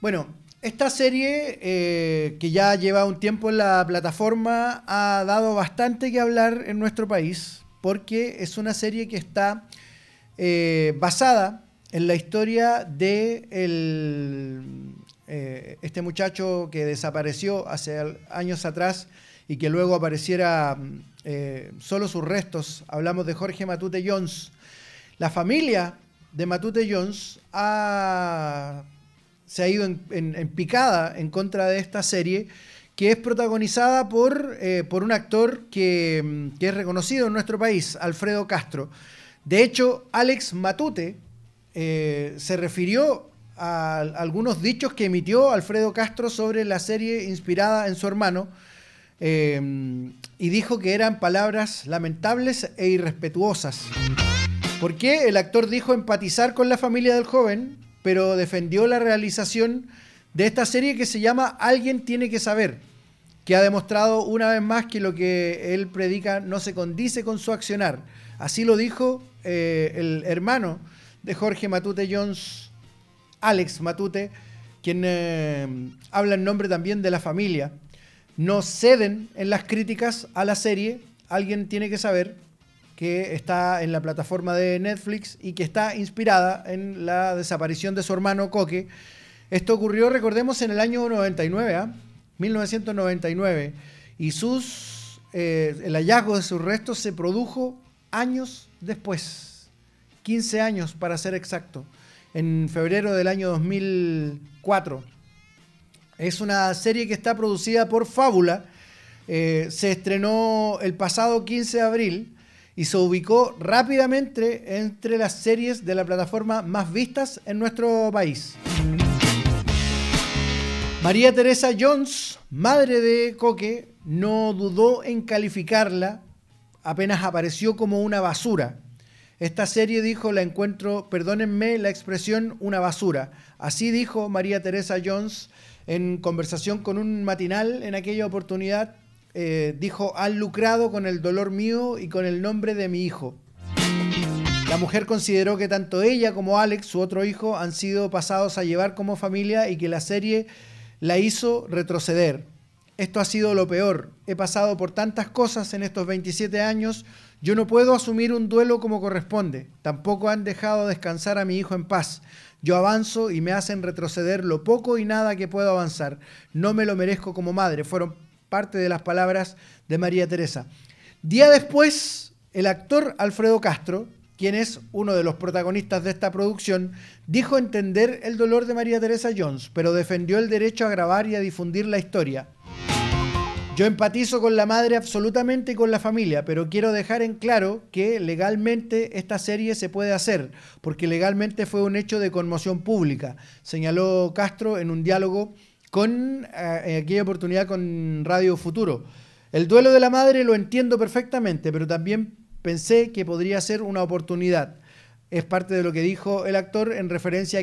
Bueno, esta serie, que ya lleva un tiempo en la plataforma, ha dado bastante que hablar en nuestro país, porque es una serie que está basada en la historia de este muchacho que desapareció hace años atrás y que luego apareciera solo sus restos. Hablamos de Jorge Matute Jones. La familia de Matute Jones se ha ido en picada en contra de esta serie, que es protagonizada por un actor que es reconocido en nuestro país, Alfredo Castro. De hecho, Alex Matute se refirió a algunos dichos que emitió Alfredo Castro sobre la serie inspirada en su hermano, y dijo que eran palabras lamentables e irrespetuosas. ¿Por qué? El actor dijo empatizar con la familia del joven, pero defendió la realización de esta serie que se llama Alguien tiene que saber, que ha demostrado una vez más que lo que él predica no se condice con su accionar. Así lo dijo el hermano de Jorge Matute Jones, Alex Matute, quien habla en nombre también de la familia. No ceden en las críticas a la serie Alguien tiene que saber, que está en la plataforma de Netflix y que está inspirada en la desaparición de su hermano Coque. Esto ocurrió, recordemos, en el año 99, 1999, y el hallazgo de sus restos se produjo años después, 15 años para ser exacto, en febrero del año 2004. Es una serie que está producida por Fábula, se estrenó el pasado 15 de abril, y se ubicó rápidamente entre las series de la plataforma más vistas en nuestro país. María Teresa Jones, madre de Coque, no dudó en calificarla apenas apareció como una basura. Esta serie, dijo, la encuentro, perdónenme la expresión, una basura. Así dijo María Teresa Jones en conversación con un matinal en aquella oportunidad. Dijo, han lucrado con el dolor mío y con el nombre de mi hijo. La mujer consideró que tanto ella como Alex, su otro hijo, han sido pasados a llevar como familia y que la serie la hizo retroceder. Esto ha sido lo peor. He pasado por tantas cosas en estos 27 años. Yo no puedo asumir un duelo como corresponde. Tampoco han dejado descansar a mi hijo en paz. Yo avanzo y me hacen retroceder lo poco y nada que puedo avanzar. No me lo merezco como madre. Fueron parte de las palabras de María Teresa. Día después, el actor Alfredo Castro, quien es uno de los protagonistas de esta producción, dijo entender el dolor de María Teresa Jones, pero defendió el derecho a grabar y a difundir la historia. Yo empatizo con la madre absolutamente y con la familia, pero quiero dejar en claro que legalmente esta serie se puede hacer, porque legalmente fue un hecho de conmoción pública, señaló Castro en un diálogo en aquella oportunidad con Radio Futuro. El duelo de la madre lo entiendo perfectamente, pero también pensé que podría ser una oportunidad. Es parte de lo que dijo el actor en referencia a